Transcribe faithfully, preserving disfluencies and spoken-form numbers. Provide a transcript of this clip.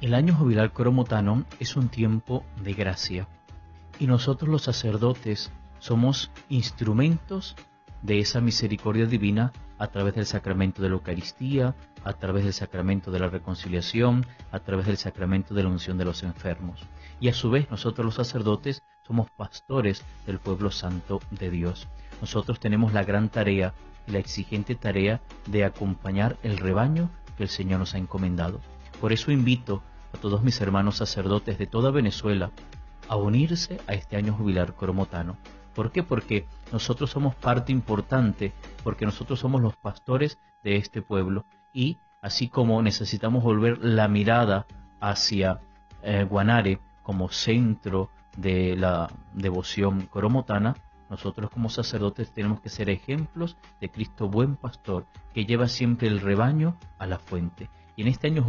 El año jubilar coromotano es un tiempo de gracia y nosotros los sacerdotes somos instrumentos de esa misericordia divina a través del sacramento de la Eucaristía, a través del sacramento de la reconciliación, a través del sacramento de la unción de los enfermos. Y a su vez nosotros los sacerdotes somos pastores del pueblo santo de Dios. Nosotros tenemos la gran tarea y la exigente tarea de acompañar el rebaño que el Señor nos ha encomendado. Por eso invito a todos mis hermanos sacerdotes de toda Venezuela a unirse a este año jubilar coromotano. ¿Por qué? Porque nosotros somos parte importante, porque nosotros somos los pastores de este pueblo y así como necesitamos volver la mirada hacia eh, Guanare como centro de la devoción coromotana, nosotros como sacerdotes tenemos que ser ejemplos de Cristo buen pastor que lleva siempre el rebaño a la fuente. Y en este año